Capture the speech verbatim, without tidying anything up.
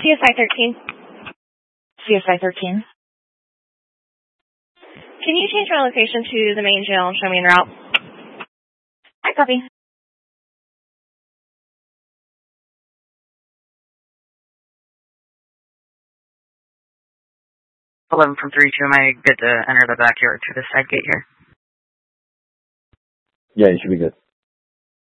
C S I thirteen. C S I thirteen. Can you change my location to the main jail and show me en route? I copy. eleven from three two, am I good to enter the backyard to the side gate here? Yeah, you should be good.